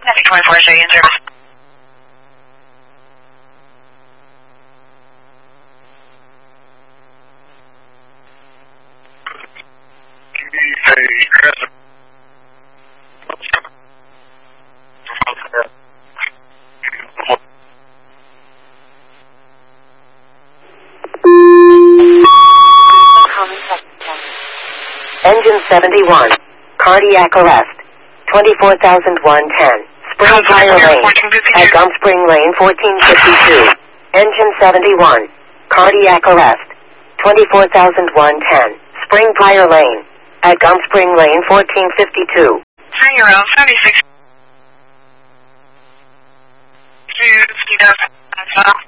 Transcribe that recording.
Traffic 24 J in service. Engine 71. Cardiac arrest. 24,110. Spring Fire Lane. At Gum Spring Lane 1452. Engine 71. Cardiac arrest. 24,110. Spring Fire Lane. At Gum Spring Lane 1452. Hi, you're on 76. 250,000.